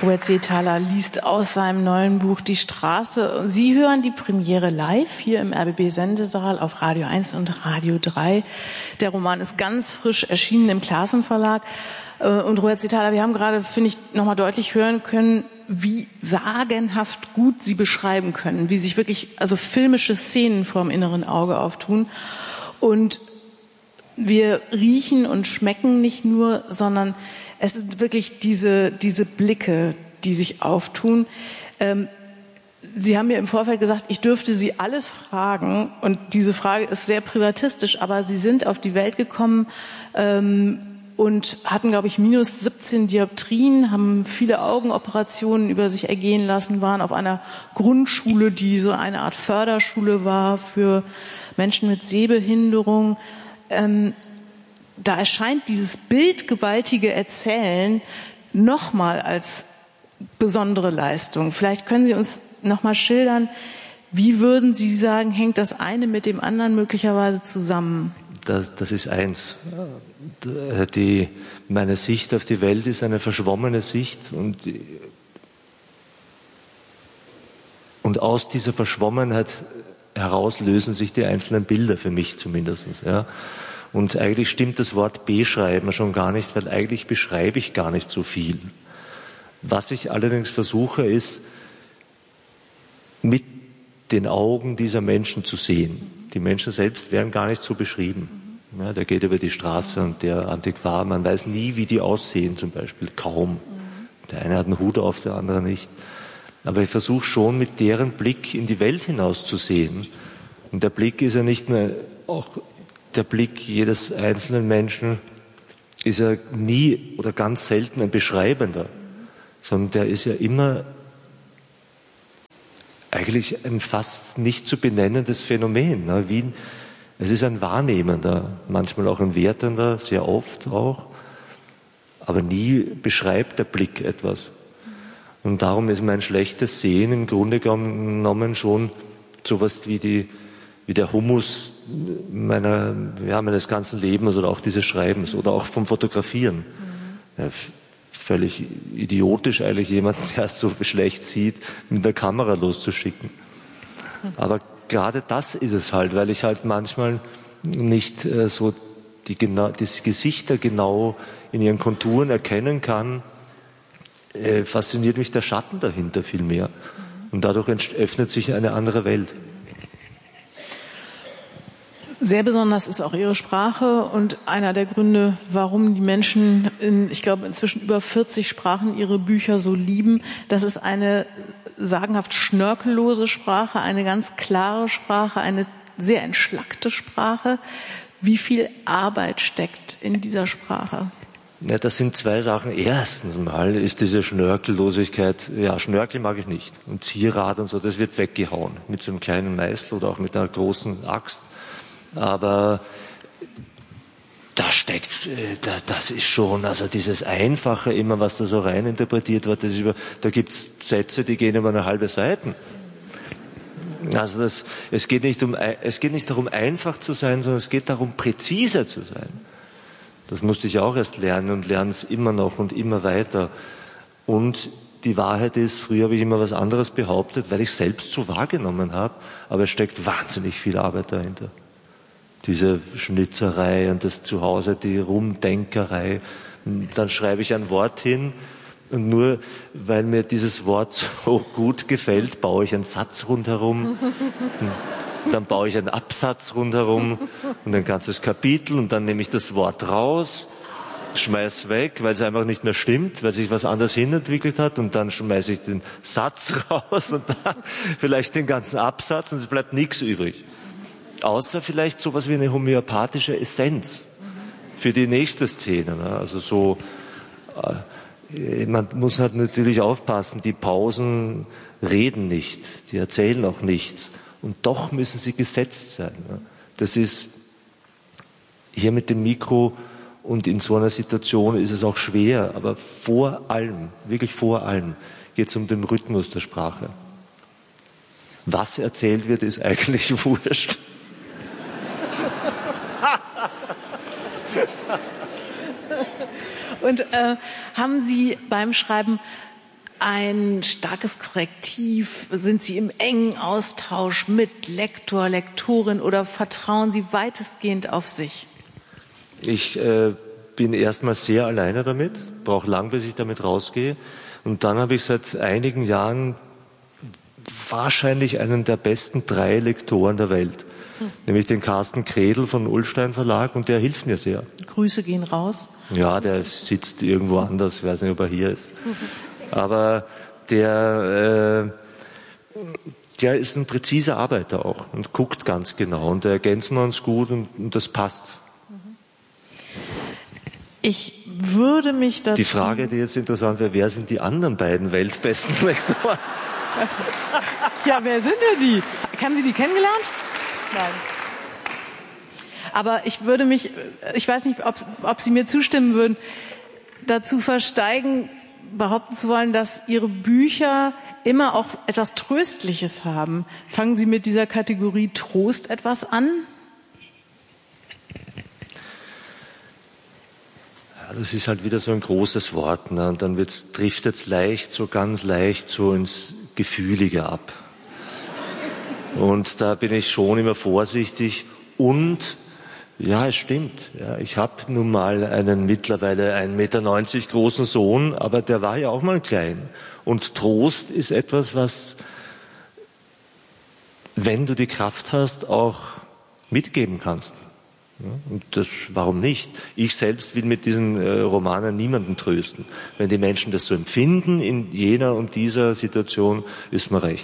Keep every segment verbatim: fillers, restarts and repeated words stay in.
Robert Seethaler liest aus seinem neuen Buch Die Straße. Sie hören die Premiere live hier im R B B-Sendesaal auf Radio eins und Radio drei. Der Roman ist ganz frisch erschienen im Classen Verlag. Und Robert Seethaler, wir haben gerade, finde ich, nochmal deutlich hören können, wie sagenhaft gut Sie beschreiben können, wie sich wirklich also filmische Szenen vor dem inneren Auge auftun. Und wir riechen und schmecken nicht nur, sondern es sind wirklich diese, diese Blicke, die sich auftun. Ähm, Sie haben mir im Vorfeld gesagt, ich dürfte Sie alles fragen. Und diese Frage ist sehr privatistisch, aber Sie sind auf die Welt gekommen ähm, und hatten, glaube ich, minus siebzehn Dioptrien, haben viele Augenoperationen über sich ergehen lassen, waren auf einer Grundschule, die so eine Art Förderschule war für Menschen mit Sehbehinderung. Ähm, da erscheint dieses bildgewaltige Erzählen nochmal als besondere Leistung. Vielleicht können Sie uns nochmal schildern, wie würden Sie sagen, hängt das eine mit dem anderen möglicherweise zusammen? Das, das ist eins. Die, meine Sicht auf die Welt ist eine verschwommene Sicht und, und aus dieser Verschwommenheit heraus lösen sich die einzelnen Bilder für mich zumindest. Ja. Und eigentlich stimmt das Wort beschreiben schon gar nicht, weil eigentlich beschreibe ich gar nicht so viel. Was ich allerdings versuche, ist, mit den Augen dieser Menschen zu sehen. Die Menschen selbst werden gar nicht so beschrieben. Ja, der geht über die Straße und der Antiquar, man weiß nie, wie die aussehen zum Beispiel, kaum. Der eine hat einen Hut auf, der andere nicht. Aber ich versuche schon, mit deren Blick in die Welt hinaus zu sehen. Und der Blick ist ja nicht nur auch der Blick jedes einzelnen Menschen, ist ja nie oder ganz selten ein beschreibender, sondern der ist ja immer eigentlich ein fast nicht zu benennendes Phänomen. Ne? Wie, es ist ein wahrnehmender, manchmal auch ein wertender, sehr oft auch, aber nie beschreibt der Blick etwas. Und darum ist mein schlechtes Sehen im Grunde genommen schon sowas wie, die, wie der Humus meiner, ja, meines ganzen Lebens oder auch dieses Schreibens oder auch vom Fotografieren. Mhm. Ja, völlig idiotisch eigentlich jemanden, der so schlecht sieht, mit der Kamera loszuschicken. Aber gerade das ist es halt, weil ich halt manchmal nicht äh, so die, genau, die Gesichter genau in ihren Konturen erkennen kann, äh, fasziniert mich der Schatten dahinter viel mehr. Und dadurch öffnet sich eine andere Welt. Sehr besonders ist auch Ihre Sprache und einer der Gründe, warum die Menschen in, ich glaube, inzwischen über vierzig Sprachen ihre Bücher so lieben. Das ist eine sagenhaft schnörkellose Sprache, eine ganz klare Sprache, eine sehr entschlackte Sprache. Wie viel Arbeit steckt in dieser Sprache? Ja, das sind zwei Sachen. Erstens mal ist diese Schnörkellosigkeit, ja, Schnörkel mag ich nicht. Und Zierrad und so, das wird weggehauen. Mit so einem kleinen Meißel oder auch mit einer großen Axt. Aber da steckt, das ist schon, also dieses Einfache immer, was da so rein interpretiert wird, das ist über, da gibt's Sätze, die gehen über eine halbe Seite. Also das, es geht nicht um, es geht nicht darum, einfach zu sein, sondern es geht darum, präziser zu sein. Das musste ich auch erst lernen und lerne es immer noch und immer weiter. Und die Wahrheit ist, früher habe ich immer was anderes behauptet, weil ich es selbst so wahrgenommen habe, aber es steckt wahnsinnig viel Arbeit dahinter. Diese Schnitzerei und das Zuhause, die Rumdenkerei. Dann schreibe ich ein Wort hin und nur weil mir dieses Wort so gut gefällt, baue ich einen Satz rundherum. Dann baue ich einen Absatz rundherum und ein ganzes Kapitel und dann nehme ich das Wort raus, schmeiß weg, weil es einfach nicht mehr stimmt, weil sich was anderes hinentwickelt hat und dann schmeiße ich den Satz raus und dann vielleicht den ganzen Absatz und es bleibt nichts übrig. Außer vielleicht sowas wie eine homöopathische Essenz für die nächste Szene. Ne? Also so, äh, man muss halt natürlich aufpassen, die Pausen reden nicht, die erzählen auch nichts. Und doch müssen sie gesetzt sein. Ne? Das ist hier mit dem Mikro und in so einer Situation ist es auch schwer, aber vor allem, wirklich vor allem, geht es um den Rhythmus der Sprache. Was erzählt wird, ist eigentlich wurscht. Und äh, haben Sie beim Schreiben ein starkes Korrektiv? Sind Sie im engen Austausch mit Lektor, Lektorin oder vertrauen Sie weitestgehend auf sich? Ich äh, bin erstmal sehr alleine damit, brauche lang, bis ich damit rausgehe. Und dann habe ich seit einigen Jahren wahrscheinlich einen der besten drei Lektoren der Welt. Hm. Nämlich den Carsten Kredel von Ullstein Verlag, und der hilft mir sehr. Grüße gehen raus. Ja, der sitzt irgendwo anders, ich weiß nicht, ob er hier ist. Aber der, äh, der ist ein präziser Arbeiter auch und guckt ganz genau, und da ergänzen wir uns gut, und, und das passt. Ich würde mich dazu... Die Frage, die jetzt interessant wäre, wer sind die anderen beiden weltbesten Lektoren? Ja, wer sind denn die? Haben Sie die kennengelernt? Nein. Aber ich würde mich, ich weiß nicht, ob, ob Sie mir zustimmen würden, dazu versteigen, behaupten zu wollen, dass Ihre Bücher immer auch etwas Tröstliches haben. Fangen Sie mit dieser Kategorie Trost etwas an? Ja, das ist halt wieder so ein großes Wort, ne? Und dann wird's, driftet es leicht, so ganz leicht so ins Gefühlige ab. Und da bin ich schon immer vorsichtig. Und ja, es stimmt. Ja, ich habe nun mal einen mittlerweile ein Meter neunzig großen Sohn, aber der war ja auch mal klein. Und Trost ist etwas, was, wenn du die Kraft hast, auch mitgeben kannst. Ja, und das, warum nicht? Ich selbst will mit diesen äh, Romanen niemanden trösten. Wenn die Menschen das so empfinden in jener und dieser Situation, ist mir recht.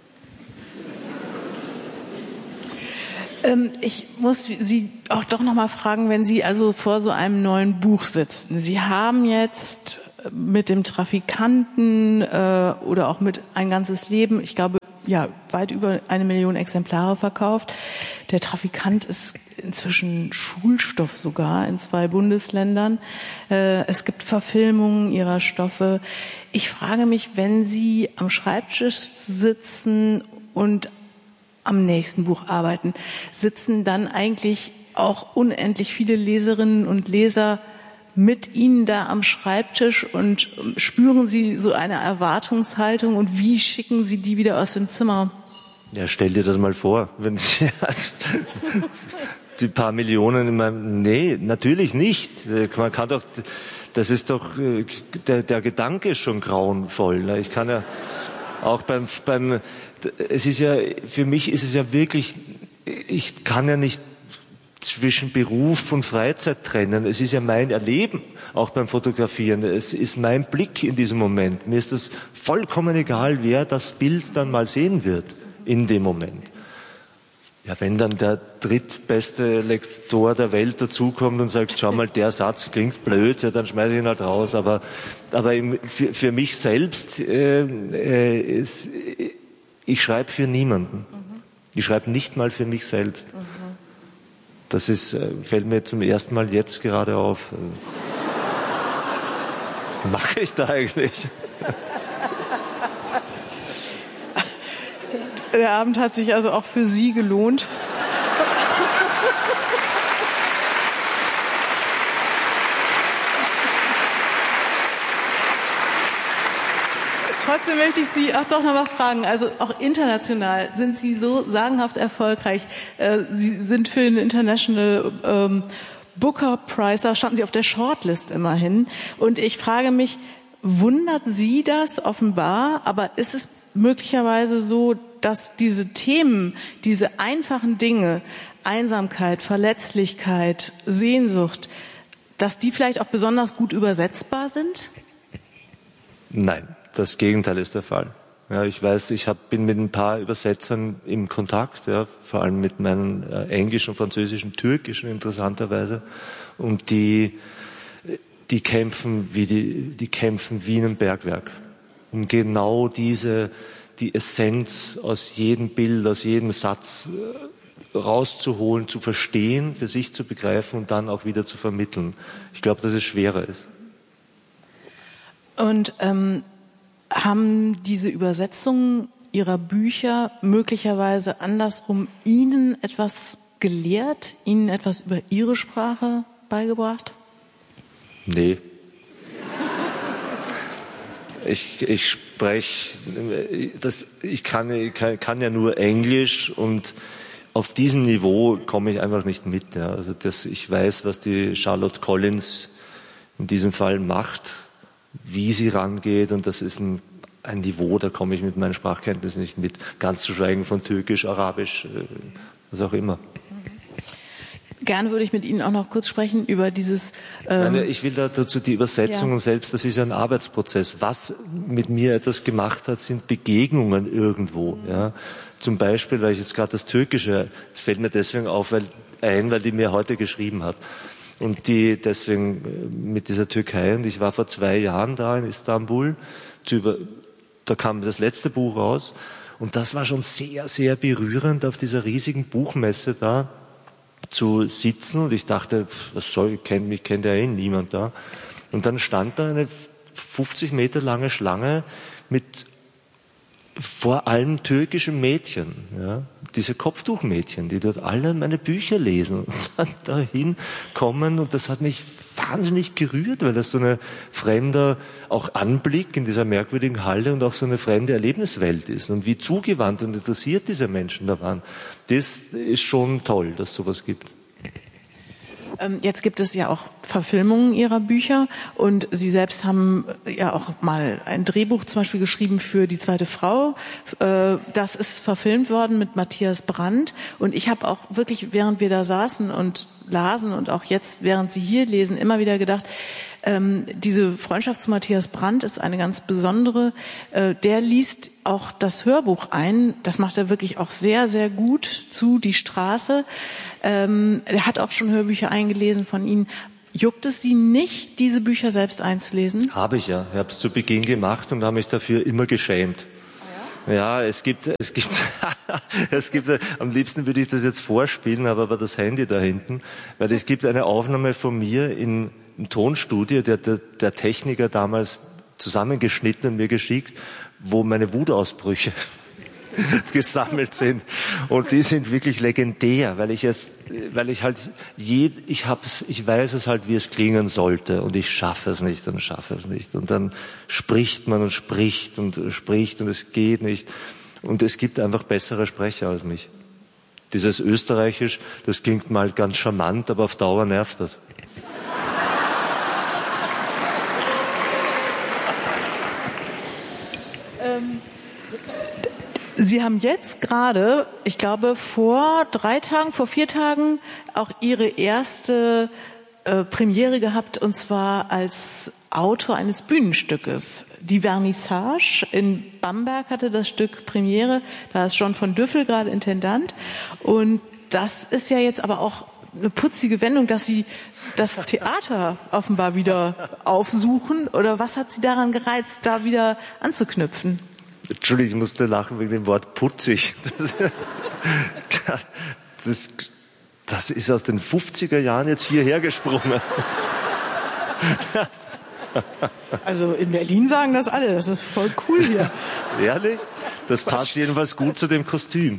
Ähm, ich muss Sie auch doch noch mal fragen, wenn Sie also vor so einem neuen Buch sitzen. Sie haben jetzt mit dem Trafikanten äh, oder auch mit Ein ganzes Leben, ich glaube, ja, weit über eine Million Exemplare verkauft. Der Trafikant ist inzwischen Schulstoff sogar in zwei Bundesländern. Äh, es gibt Verfilmungen Ihrer Stoffe. Ich frage mich, wenn Sie am Schreibtisch sitzen und am nächsten Buch arbeiten, sitzen dann eigentlich auch unendlich viele Leserinnen und Leser mit Ihnen da am Schreibtisch und spüren Sie so eine Erwartungshaltung, und wie schicken Sie die wieder aus dem Zimmer? Ja, stell dir das mal vor, wenn die paar Millionen in meinem, nee, natürlich nicht. Man kann doch, das ist doch, der, der Gedanke ist schon grauenvoll. Ich kann ja auch beim, beim, es ist ja, für mich ist es ja wirklich, ich kann ja nicht zwischen Beruf und Freizeit trennen. Es ist ja mein Erleben, auch beim Fotografieren. Es ist mein Blick in diesem Moment. Mir ist es vollkommen egal, wer das Bild dann mal sehen wird in dem Moment. Ja, wenn dann der drittbeste Lektor der Welt dazukommt und sagt, schau mal, der Satz klingt blöd, ja, dann schmeiße ich ihn halt raus. Aber, aber im, für, für mich selbst, äh, äh, ist, ich schreibe für niemanden. Ich schreibe nicht mal für mich selbst. Das ist, fällt mir zum ersten Mal jetzt gerade auf. Was mache ich da eigentlich? Der Abend hat sich also auch für Sie gelohnt. Trotzdem möchte ich Sie auch doch noch mal fragen, also auch international sind Sie so sagenhaft erfolgreich. Sie sind für den International ähm, Booker Prize, da standen Sie auf der Shortlist immerhin. Und ich frage mich, wundert Sie das offenbar, aber ist es möglicherweise so, dass diese Themen, diese einfachen Dinge, Einsamkeit, Verletzlichkeit, Sehnsucht, dass die vielleicht auch besonders gut übersetzbar sind? Nein. Das Gegenteil ist der Fall. Ja, ich weiß, ich hab, bin mit ein paar Übersetzern im Kontakt, ja, vor allem mit meinen äh, englischen, französischen, türkischen interessanterweise, und die, die kämpfen wie die, die kämpfen wie in einem Bergwerk, um genau diese, die Essenz aus jedem Bild, aus jedem Satz äh, rauszuholen, zu verstehen, für sich zu begreifen und dann auch wieder zu vermitteln. Ich glaube, dass es schwerer ist. Und ähm haben diese Übersetzungen Ihrer Bücher möglicherweise andersrum Ihnen etwas gelehrt, Ihnen etwas über Ihre Sprache beigebracht? Nee. Ich, ich spreche, das, ich kann, ich kann, kann ja nur Englisch und auf diesem Niveau komme ich einfach nicht mit. Ja. Also das, ich weiß, was die Charlotte Collins in diesem Fall macht, wie sie rangeht, und das ist ein, ein Niveau, da komme ich mit meinen Sprachkenntnissen nicht mit. Ganz zu schweigen von Türkisch, Arabisch, was auch immer. Gerne würde ich mit Ihnen auch noch kurz sprechen über dieses... Ähm Meine, ich will da dazu die Übersetzung ja. selbst, das ist ja ein Arbeitsprozess. Was mit mir etwas gemacht hat, sind Begegnungen irgendwo. Mhm. Ja. Zum Beispiel, weil ich jetzt gerade das Türkische, das fällt mir deswegen auf, weil, ein, weil die mir heute geschrieben hat. Und die deswegen mit dieser Türkei, und ich war vor zwei Jahren da in Istanbul, zu über, da kam das letzte Buch raus, und das war schon sehr, sehr berührend, auf dieser riesigen Buchmesse da zu sitzen, und ich dachte, was soll, ich kenn, mich kennt ja eh niemand da. Und dann stand da eine fünfzig Meter lange Schlange mit vor allem türkischen Mädchen, ja, diese Kopftuchmädchen, die dort alle meine Bücher lesen und dann dahin kommen, und das hat mich wahnsinnig gerührt, weil das so ein fremder auch Anblick in dieser merkwürdigen Halle und auch so eine fremde Erlebniswelt ist, und wie zugewandt und interessiert diese Menschen da waren. Das ist schon toll, dass es sowas gibt. Jetzt gibt es ja auch Verfilmungen Ihrer Bücher, und Sie selbst haben ja auch mal ein Drehbuch zum Beispiel geschrieben für Die zweite Frau. Das ist verfilmt worden mit Matthias Brandt, und ich habe auch wirklich, während wir da saßen und lasen und auch jetzt, während Sie hier lesen, immer wieder gedacht, ähm, diese Freundschaft zu Matthias Brandt ist eine ganz besondere. Äh, der liest auch das Hörbuch ein. Das macht er wirklich auch sehr, sehr gut zu Die Straße. Ähm, er hat auch schon Hörbücher eingelesen von Ihnen. Juckt es Sie nicht, diese Bücher selbst einzulesen? Habe ich ja. Ich habe es zu Beginn gemacht und habe mich dafür immer geschämt. Ja, es gibt, es gibt, es gibt, am liebsten würde ich das jetzt vorspielen, aber aber das Handy da hinten, weil es gibt eine Aufnahme von mir in, im Tonstudio, der, der, der Techniker damals zusammengeschnitten und mir geschickt, wo meine Wutausbrüche gesammelt sind, und die sind wirklich legendär, weil ich es, weil ich halt je, ich hab's, ich weiß es halt, wie es klingen sollte, und ich schaffe es nicht und schaffe es nicht, und dann spricht man und spricht und spricht und es geht nicht, und es gibt einfach bessere Sprecher als mich. Dieses Österreichisch, das klingt mal ganz charmant, aber auf Dauer nervt das. ähm. Sie haben jetzt gerade, ich glaube, vor drei Tagen, vor vier Tagen auch Ihre erste äh, Premiere gehabt, und zwar als Autor eines Bühnenstückes. Die Vernissage in Bamberg hatte das Stück Premiere. Da ist John von Düffel gerade Intendant. Und das ist ja jetzt aber auch eine putzige Wendung, dass Sie das Theater offenbar wieder aufsuchen. Oder was hat Sie daran gereizt, da wieder anzuknüpfen? Entschuldigung, ich musste lachen wegen dem Wort putzig. Das, das, das ist aus den fünfziger Jahren jetzt hierher gesprungen. Das. Also in Berlin sagen das alle, das ist voll cool hier. Ehrlich? Das passt jedenfalls gut zu dem Kostüm.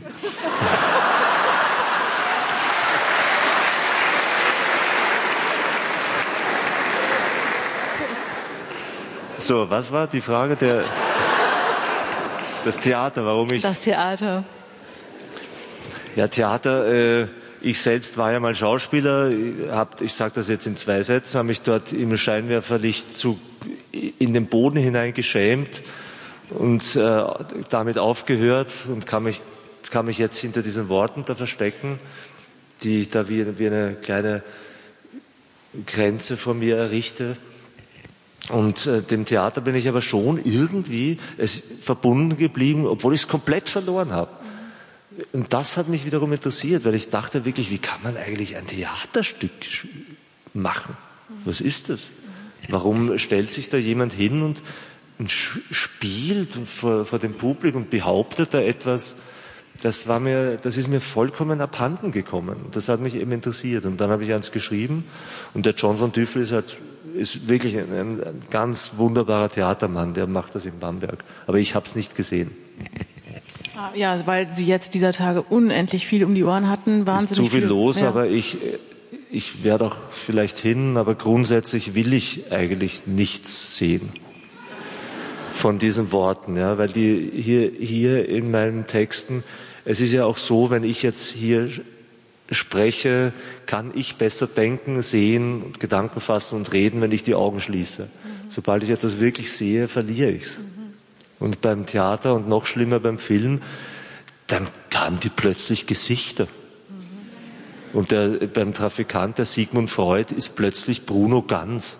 So, was war die Frage der... Das Theater, warum ich... Das Theater. Ja, Theater, äh, ich selbst war ja mal Schauspieler, hab, ich sage das jetzt in zwei Sätzen, habe mich dort im Scheinwerferlicht zu, in den Boden hinein geschämt und äh, damit aufgehört und kann mich, kann mich jetzt hinter diesen Worten da verstecken, die ich da wie, wie eine kleine Grenze vor mir errichte. Und äh, dem Theater bin ich aber schon irgendwie es verbunden geblieben, obwohl ich es komplett verloren habe. Und das hat mich wiederum interessiert, weil ich dachte wirklich, wie kann man eigentlich ein Theaterstück machen? Was ist das? Warum stellt sich da jemand hin und, und spielt vor, vor dem Publikum und behauptet da etwas? Das war mir, das ist mir vollkommen abhanden gekommen. Das hat mich eben interessiert. Und dann habe ich eins geschrieben, und der John von Düffel ist halt ist wirklich ein, ein ganz wunderbarer Theatermann, der macht das in Bamberg. Aber ich habe es nicht gesehen. Ja, weil Sie jetzt dieser Tage unendlich viel um die Ohren hatten, wahnsinnig ist zu viel viel los, ja. aber ich, ich werde auch vielleicht hin, aber grundsätzlich will ich eigentlich nichts sehen. von diesen Worten, ja, weil die hier, hier in meinen Texten, es ist ja auch so, wenn ich jetzt hier spreche, kann ich besser denken, sehen und Gedanken fassen und reden, wenn ich die Augen schließe. Mhm. Sobald ich etwas wirklich sehe, verliere ich es. Mhm. Und beim Theater und noch schlimmer beim Film, dann haben die plötzlich Gesichter. Mhm. Und der, beim Trafikant, der Sigmund Freud, ist plötzlich Bruno Ganz.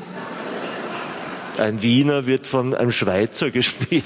Ein Wiener wird von einem Schweizer gespielt.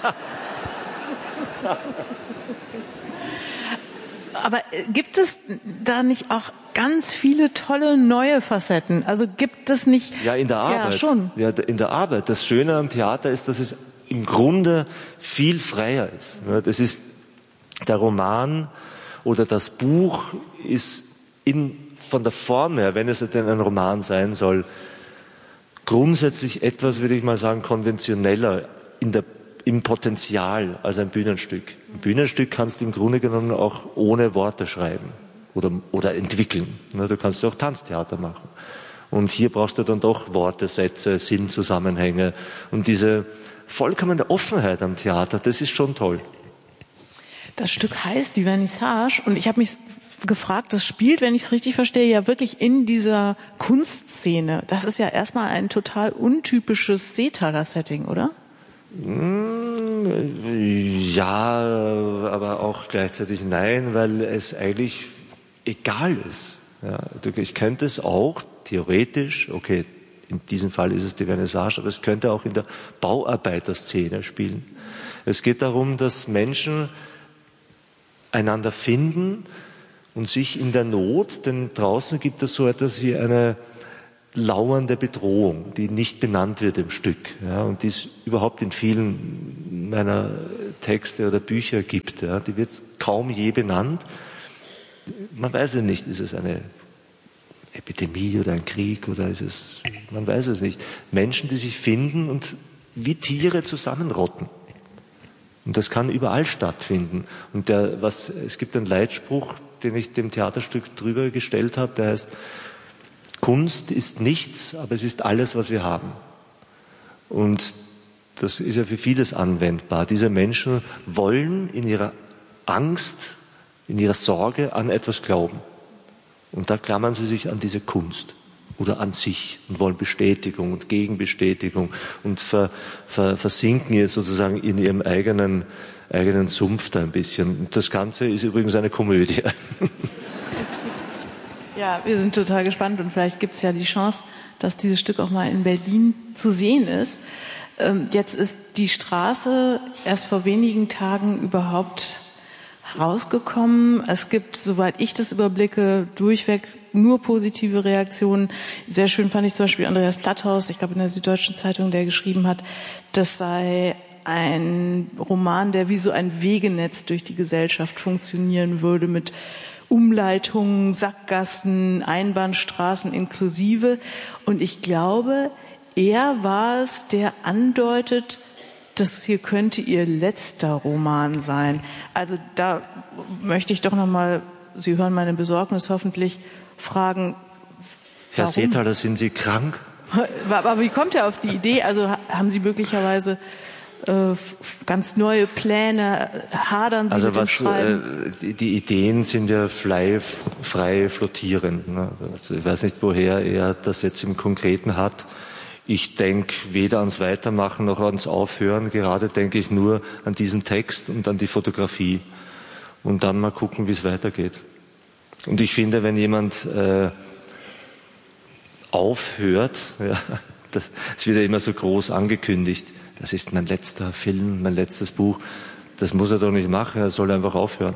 Aber gibt es da nicht auch ganz viele tolle neue Facetten? Also gibt es nicht... Ja, in der Arbeit. Ja, schon. Ja, in der Arbeit. Das Schöne am Theater ist, dass es im Grunde viel freier ist. Das ist der Roman oder das Buch ist in, von der Form her, wenn es denn ein Roman sein soll, grundsätzlich etwas, würde ich mal sagen, konventioneller in der im Potenzial als ein Bühnenstück. Ein Bühnenstück kannst du im Grunde genommen auch ohne Worte schreiben oder, oder entwickeln. Du kannst auch Tanztheater machen. Und hier brauchst du dann doch Worte, Sätze, Sinnzusammenhänge. Und diese vollkommene Offenheit am Theater, das ist schon toll. Das Stück heißt Die Vernissage und ich habe mich gefragt, das spielt, wenn ich es richtig verstehe, ja wirklich in dieser Kunstszene. Das ist ja erstmal ein total untypisches Seetaler-Setting, oder? Ja, aber auch gleichzeitig nein, weil es eigentlich egal ist. Ja, ich könnte es auch theoretisch, okay, in diesem Fall ist es die Vernissage, aber es könnte auch in der Bauarbeiterszene spielen. Es geht darum, dass Menschen einander finden und sich in der Not, denn draußen gibt es so etwas wie eine lauernde Bedrohung, die nicht benannt wird im Stück, ja, und die es überhaupt in vielen meiner Texte oder Bücher gibt. Ja, die wird kaum je benannt. Man weiß es nicht, ist es eine Epidemie oder ein Krieg oder ist es, man weiß es nicht. Menschen, die sich finden und wie Tiere zusammenrotten. Und das kann überall stattfinden. Und der, was, es gibt einen Leitspruch, den ich dem Theaterstück drüber gestellt habe, der heißt: Kunst ist nichts, aber es ist alles, was wir haben. Und das ist ja für vieles anwendbar. Diese Menschen wollen in ihrer Angst, in ihrer Sorge an etwas glauben. Und da klammern sie sich an diese Kunst oder an sich und wollen Bestätigung und Gegenbestätigung und ver, ver, versinken jetzt sozusagen in ihrem eigenen, eigenen Sumpf da ein bisschen. Und das Ganze ist übrigens eine Komödie. Ja, wir sind total gespannt und vielleicht gibt es ja die Chance, dass dieses Stück auch mal in Berlin zu sehen ist. Jetzt ist die Straße erst vor wenigen Tagen überhaupt rausgekommen. Es gibt, soweit ich das überblicke, durchweg nur positive Reaktionen. Sehr schön fand ich zum Beispiel Andreas Platthaus, ich glaube in der Süddeutschen Zeitung, der geschrieben hat, das sei ein Roman, der wie so ein Wegenetz durch die Gesellschaft funktionieren würde mit Umleitungen, Sackgassen, Einbahnstraßen inklusive. Und ich glaube, er war es, der andeutet, das hier könnte ihr letzter Roman sein. Also da möchte ich doch nochmal, Sie hören meine Besorgnis hoffentlich, fragen, Herr Seethaler, sind Sie krank? Aber wie kommt er auf die Idee? Also haben Sie möglicherweise äh, ganz neue Pläne, hadern Sie also mit dem was, Schreiben? Äh, die, die Ideen sind ja frei, frei flottierend. Ne? Also ich weiß nicht, woher er das jetzt im Konkreten hat. Ich denke weder ans Weitermachen noch ans Aufhören. Gerade denke ich nur an diesen Text und an die Fotografie. Und dann mal gucken, wie es weitergeht. Und ich finde, wenn jemand äh, aufhört, ja, das, das wird ja immer so groß angekündigt, das ist mein letzter Film, mein letztes Buch, das muss er doch nicht machen, er soll einfach aufhören.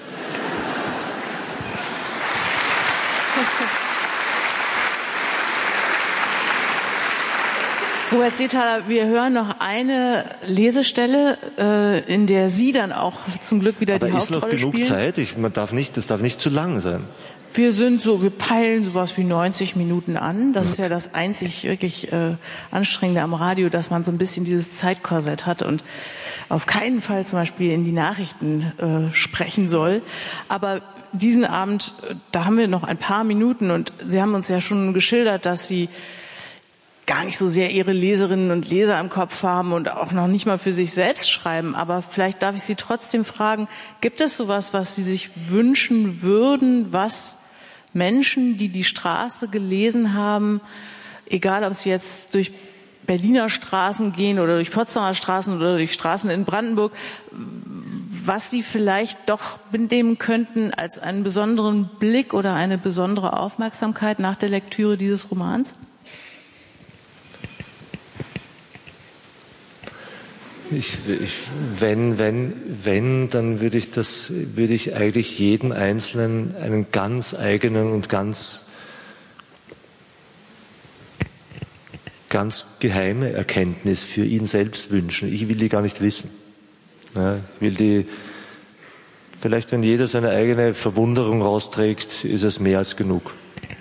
Robert Seethaler, wir hören noch eine Lesestelle, äh, in der Sie dann auch zum Glück wieder Aber die Hauptrolle spielen. ist noch genug Zeit? Ich, man darf nicht, das darf nicht zu lang sein. Wir sind so, wir peilen sowas wie neunzig Minuten an. Das ist ja das einzig wirklich äh, Anstrengende am Radio, dass man so ein bisschen dieses Zeitkorsett hat und auf keinen Fall zum Beispiel in die Nachrichten äh, sprechen soll. Aber diesen Abend, da haben wir noch ein paar Minuten und Sie haben uns ja schon geschildert, dass Sie gar nicht so sehr ihre Leserinnen und Leser im Kopf haben und auch noch nicht mal für sich selbst schreiben. Aber vielleicht darf ich Sie trotzdem fragen, gibt es sowas, was Sie sich wünschen würden, was Menschen, die die Straße gelesen haben, egal ob sie jetzt durch Berliner Straßen gehen oder durch Potsdamer Straßen oder durch Straßen in Brandenburg, was sie vielleicht doch mitnehmen könnten als einen besonderen Blick oder eine besondere Aufmerksamkeit nach der Lektüre dieses Romans? Ich, ich, wenn, wenn, wenn, dann würde ich das, würde ich eigentlich jedem Einzelnen einen ganz eigenen und ganz ganz geheime Erkenntnis für ihn selbst wünschen. Ich will die gar nicht wissen. Ja, ich will die, vielleicht wenn jeder seine eigene Verwunderung rausträgt, ist es mehr als genug.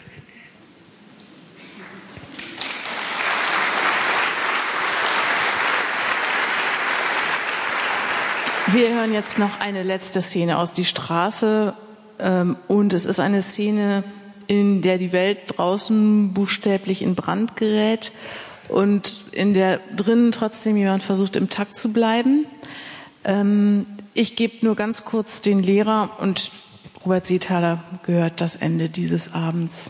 Wir hören jetzt noch eine letzte Szene aus Die Straße, ähm, und es ist eine Szene, in der die Welt draußen buchstäblich in Brand gerät und in der drinnen trotzdem jemand versucht, im Takt zu bleiben. Ähm, ich gebe nur ganz kurz den Lehrer, und Robert Seethaler gehört das Ende dieses Abends.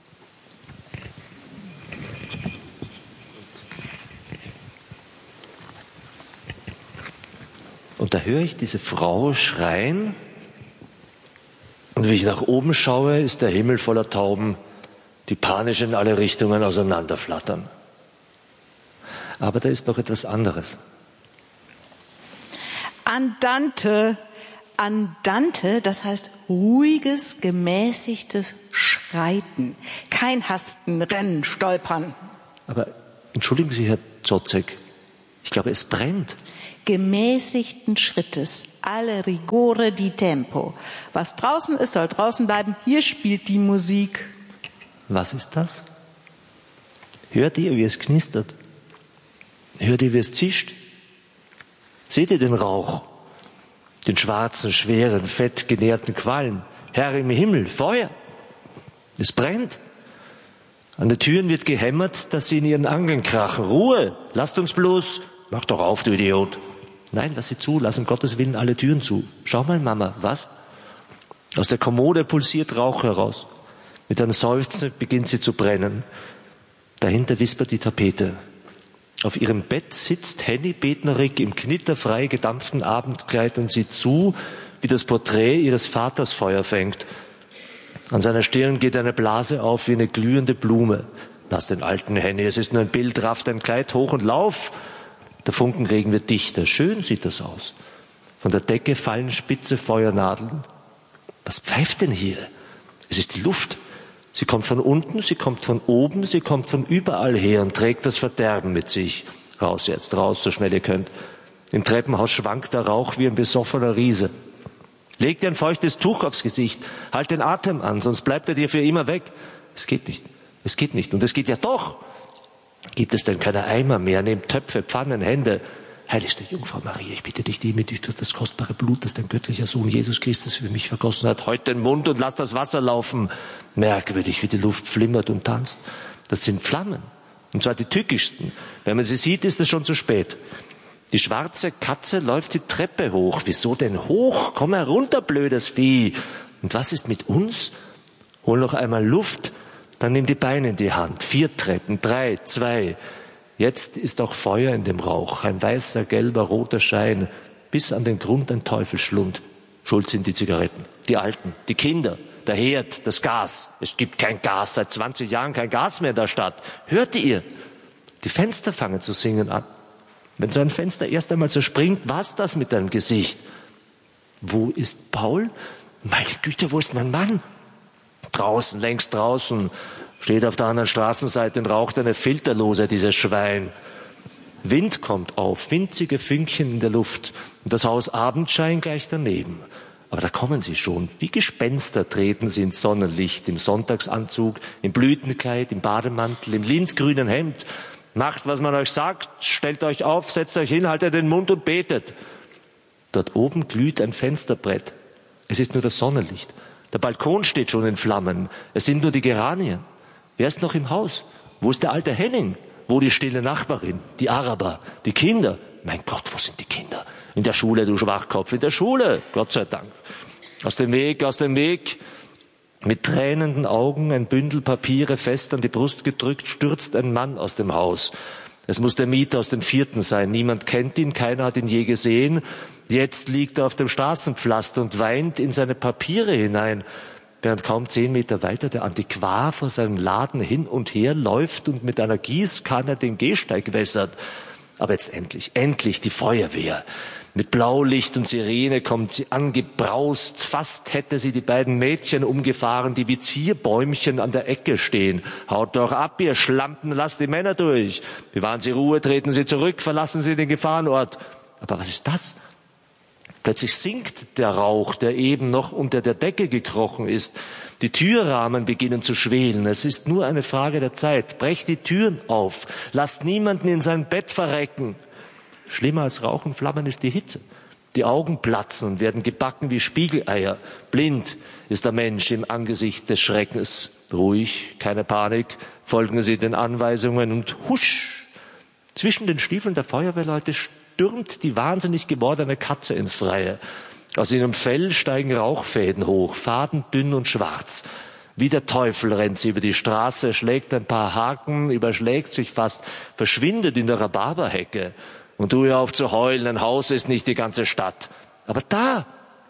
Und da höre ich diese Frau schreien. Und wie ich nach oben schaue, ist der Himmel voller Tauben, die panisch in alle Richtungen auseinanderflattern. Aber da ist noch etwas anderes. Andante, Andante, das heißt ruhiges, gemäßigtes Schreiten. Kein Hasten, Rennen, Stolpern. Aber entschuldigen Sie, Herr Zotzek, ich glaube, es brennt. Gemäßigten Schrittes, alle rigore di tempo. Was draußen ist, soll draußen bleiben. Hier spielt die Musik. Was ist das? Hört ihr, wie es knistert? Hört ihr, wie es zischt? Seht ihr den Rauch? Den schwarzen, schweren, fett genährten Qualm? Herr im Himmel, Feuer! Es brennt. An den Türen wird gehämmert, dass sie in ihren Angeln krachen. Ruhe! Lasst uns bloß! Mach doch auf, du Idiot! Nein, lass sie zu, lass um Gottes Willen alle Türen zu. Schau mal, Mama, was? Aus der Kommode pulsiert Rauch heraus. Mit einem Seufzen beginnt sie zu brennen. Dahinter wispert die Tapete. Auf ihrem Bett sitzt Henny Betnerig im knitterfrei gedampften Abendkleid und sieht zu, wie das Porträt ihres Vaters Feuer fängt. An seiner Stirn geht eine Blase auf wie eine glühende Blume. Lass den alten Henny, es ist nur ein Bild, raff dein Kleid hoch und lauf! Der Funkenregen wird dichter. Schön sieht das aus. Von der Decke fallen spitze Feuernadeln. Was pfeift denn hier? Es ist die Luft. Sie kommt von unten, sie kommt von oben, sie kommt von überall her und trägt das Verderben mit sich. Raus jetzt, raus, so schnell ihr könnt. Im Treppenhaus schwankt der Rauch wie ein besoffener Riese. Leg dir ein feuchtes Tuch aufs Gesicht. Halt den Atem an, sonst bleibt er dir für immer weg. Es geht nicht. Es geht nicht. Und es geht ja doch. Gibt es denn keine Eimer mehr? Nehmt Töpfe, Pfannen, Hände. Heiligste Jungfrau Maria, ich bitte dich, die mit dich durch das kostbare Blut, das dein göttlicher Sohn Jesus Christus für mich vergossen hat, heut den Mund und lass das Wasser laufen. Merkwürdig, wie die Luft flimmert und tanzt. Das sind Flammen. Und zwar die tückischsten. Wenn man sie sieht, ist es schon zu spät. Die schwarze Katze läuft die Treppe hoch. Wieso denn hoch? Komm herunter, blödes Vieh. Und was ist mit uns? Hol noch einmal Luft. Dann nimm die Beine in die Hand. Vier Treppen, drei, zwei. Jetzt ist auch Feuer in dem Rauch. Ein weißer, gelber, roter Schein. Bis an den Grund ein Teufelsschlund. Schuld sind die Zigaretten. Die Alten, die Kinder, der Herd, das Gas. Es gibt kein Gas. Seit zwanzig Jahren kein Gas mehr in der Stadt. Hört ihr? Die Fenster fangen zu singen an. Wenn so ein Fenster erst einmal zerspringt, war's das mit deinem Gesicht. Wo ist Paul? Meine Güte, wo ist mein Mann? Draußen, längst draußen, steht auf der anderen Straßenseite und raucht eine Filterlose, dieses Schwein. Wind kommt auf, winzige Fünkchen in der Luft und das Haus Abendschein gleich daneben. Aber da kommen sie schon, wie Gespenster treten sie ins Sonnenlicht, im Sonntagsanzug, im Blütenkleid, im Bademantel, im lindgrünen Hemd. Macht, was man euch sagt, stellt euch auf, setzt euch hin, haltet den Mund und betet. Dort oben glüht ein Fensterbrett. Es ist nur das Sonnenlicht. Der Balkon steht schon in Flammen. Es sind nur die Geranien. Wer ist noch im Haus? Wo ist der alte Henning? Wo die stille Nachbarin? Die Araber? Die Kinder? Mein Gott, wo sind die Kinder? In der Schule, du Schwachkopf, in der Schule, Gott sei Dank. Aus dem Weg, aus dem Weg. Mit tränenden Augen, ein Bündel Papiere fest an die Brust gedrückt, stürzt ein Mann aus dem Haus. Es muss der Mieter aus dem Vierten sein. Niemand kennt ihn, keiner hat ihn je gesehen. Jetzt liegt er auf dem Straßenpflaster und weint in seine Papiere hinein, während kaum zehn Meter weiter der Antiquar vor seinem Laden hin und her läuft und mit einer Gießkanne den Gehsteig wässert. Aber jetzt endlich, endlich die Feuerwehr. Mit Blaulicht und Sirene kommt sie angebraust. Fast hätte sie die beiden Mädchen umgefahren, die wie Zierbäumchen an der Ecke stehen. Haut doch ab, ihr Schlampen, lasst die Männer durch. Bewahren Sie Ruhe, treten Sie zurück, verlassen Sie den Gefahrenort. Aber was ist das? Plötzlich sinkt der Rauch, der eben noch unter der Decke gekrochen ist. Die Türrahmen beginnen zu schwelen. Es ist nur eine Frage der Zeit. Brecht die Türen auf. Lasst niemanden in sein Bett verrecken. Schlimmer als Rauch und Flammen ist die Hitze. Die Augen platzen und werden gebacken wie Spiegeleier. Blind ist der Mensch im Angesicht des Schreckens. Ruhig, keine Panik, folgen Sie den Anweisungen und husch! Zwischen den Stiefeln der Feuerwehrleute stürmt die wahnsinnig gewordene Katze ins Freie. Aus ihrem Fell steigen Rauchfäden hoch, fadendünn und schwarz. Wie der Teufel rennt sie über die Straße, schlägt ein paar Haken, überschlägt sich fast, verschwindet in der Rhabarberhecke. Und du hör auf zu heulen, ein Haus ist nicht die ganze Stadt. Aber da,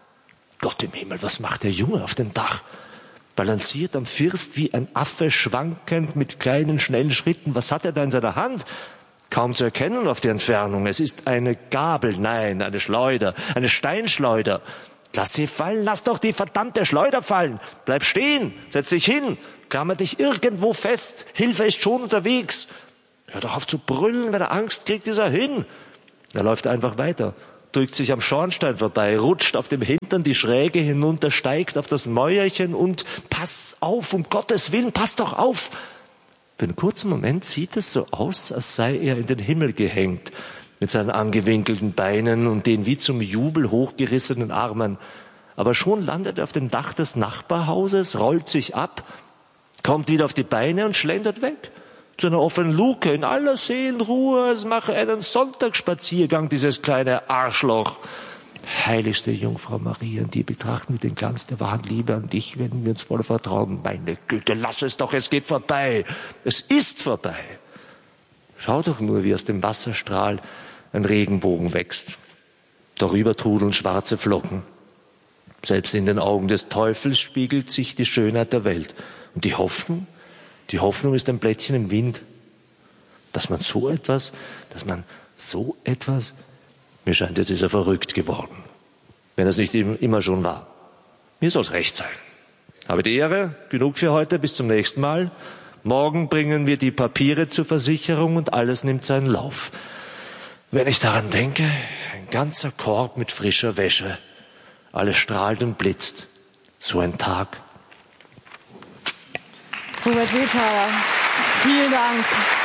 Gott im Himmel, was macht der Junge auf dem Dach? Balanciert am First wie ein Affe, schwankend mit kleinen, schnellen Schritten. Was hat er da in seiner Hand? Kaum zu erkennen auf die Entfernung. Es ist eine Gabel, nein, eine Schleuder, eine Steinschleuder. Lass sie fallen, lass doch die verdammte Schleuder fallen. Bleib stehen, setz dich hin, klammer dich irgendwo fest. Hilfe ist schon unterwegs. Hör doch auf zu brüllen, wenn er Angst kriegt, ist er hin. Er läuft einfach weiter, drückt sich am Schornstein vorbei, rutscht auf dem Hintern die Schräge hinunter, steigt auf das Mäuerchen und pass auf, um Gottes Willen, pass doch auf. Für einen kurzen Moment sieht es so aus, als sei er in den Himmel gehängt, mit seinen angewinkelten Beinen und den wie zum Jubel hochgerissenen Armen. Aber schon landet er auf dem Dach des Nachbarhauses, rollt sich ab, kommt wieder auf die Beine und schlendert weg. Zu einer offenen Luke, in aller Seelenruhe, es mache einen Sonntagsspaziergang, dieses kleine Arschloch. Heiligste Jungfrau Maria, in dir betrachten wir den Glanz der wahren Liebe an dich, wenn wir uns voller Vertrauen. Meine Güte, lass es doch, es geht vorbei. Es ist vorbei. Schau doch nur, wie aus dem Wasserstrahl ein Regenbogen wächst. Darüber trudeln schwarze Flocken. Selbst in den Augen des Teufels spiegelt sich die Schönheit der Welt. Und die Hoffnung? Die Hoffnung ist ein Blättchen im Wind. Dass man so etwas, dass man so etwas, mir scheint, jetzt ist er verrückt geworden. Wenn es nicht immer schon war. Mir soll es recht sein. Habe die Ehre, genug für heute, bis zum nächsten Mal. Morgen bringen wir die Papiere zur Versicherung und alles nimmt seinen Lauf. Wenn ich daran denke, ein ganzer Korb mit frischer Wäsche. Alles strahlt und blitzt. So ein Tag. Hubert Seethaler, vielen Dank.